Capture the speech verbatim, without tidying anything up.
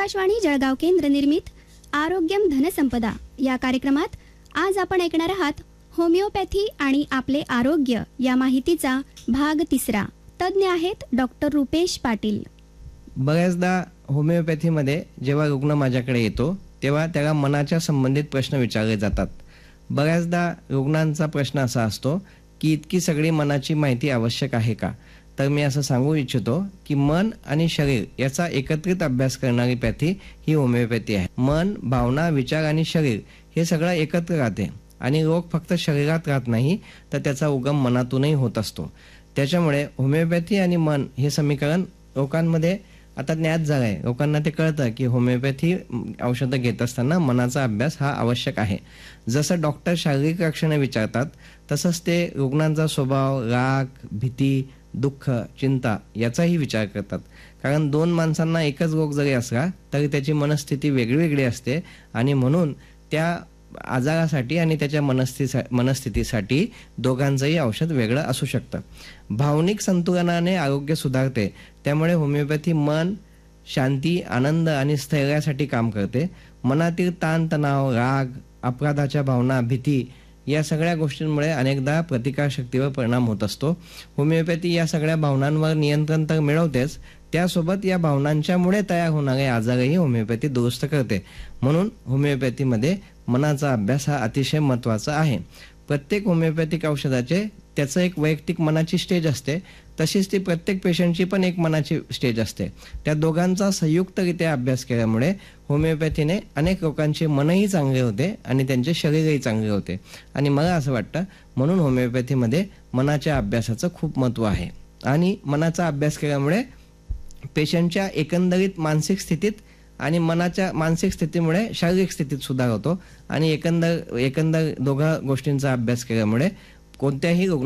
आकाशवाणी जळगाव केंद्र निर्मित आरोग्यम धनसंपदा या कार्यक्रमात आज आपण ऐकणार आहात होमिओपॅथी आणि आपले आरोग्य या माहितीचा भाग तिसरा. तज्ञ आहेत डॉक्टर रुपेश पाटील. बऱ्याचदा होमिओपॅथीमध्ये जेव्हा रुग्ण माझ्याकडे येतो तेव्हा त्याला मनाच्या संबंधित प्रश्न विचारले जातात. बऱ्याचदा रुग्णांचा प्रश्न असा असतो की इतकी सगळी मनाची माहिती आवश्यक आहे का? तर मी असं सांगू इच्छितो की मन आणि शरीर याचा एकत्रित अभ्यास करणारी पॅथी ही होमिओपॅथी आहे. मन, भावना, विचार आणि शरीर हे सगळं एकत्र राहते आणि रोग फक्त शरीरात राहत नाही तर त्याचा उगम मनातूनही होत असतो. त्याच्यामुळे होमिओपॅथी आणि मन हे समीकरण लोकांमध्ये आता ज्ञात झालं आहे. लोकांना ते कळतं की होमिओपॅथी औषधं घेत असताना मनाचा अभ्यास हा आवश्यक आहे. जसं डॉक्टर शारीरिक लक्षणं विचारतात तसंच ते रुग्णांचा स्वभाव, राग, भीती, दुःख, चिंता याचाही विचार करतात. कारण दोन माणसांना एकच रोग जरी असला तरी त्याची मनस्थिती वेगळी वेगळी असते आणि म्हणून त्या आजारासाठी आणि त्याच्या मनस्थिती मनस्थितीसाठी दोघांचंही औषध वेगळं असू शकतं. भावनिक संतुलनाने आरोग्य सुधारते. त्यामुळे होमिओपॅथी मन, शांती, आनंद आणि स्थैर्यासाठी काम करते. मनातील ताणतणाव, राग, अपराधाच्या भावना, भीती या सगळ्या गोष्टींमुळे अनेकदा प्रतिकारशक्तीवर परिणाम होत असतो. होमिओपॅथी या सगळ्या भावनांवर नियंत्रण तर मिळवतेच, त्यासोबत या भावनांच्यामुळे तयार होणारे आजारही होमिओपॅथी दुरुस्त करते. म्हणून होमिओपॅथीमध्ये मनाचा अभ्यास हा अतिशय महत्त्वाचा आहे. प्रत्येक होमिओपॅथिक औषधाचे त्याचं एक वैयक्तिक मनाची स्टेज असते, तशीच ती प्रत्येक पेशंटची पण एक मनाची स्टेज असते. त्या दोघांचा संयुक्तरित्या अभ्यास केल्यामुळे होमिओपॅथीने अनेक लोकांचे मनही चांगले होते आणि त्यांचे शरीरही चांगले होते. आणि मला असं वाटतं म्हणून होमिओपॅथीमध्ये मनाच्या अभ्यासाचं खूप महत्त्व आहे. आणि मनाचा अभ्यास केल्यामुळे पेशंटच्या एकंदरीत मानसिक स्थितीत आणि मनाच्या मानसिक स्थितीमुळे शारीरिक स्थितीत सुधार होतो आणि एकंदर एकंदर दोघा गोष्टींचा अभ्यास केल्यामुळे कोणत्याही रुग्ण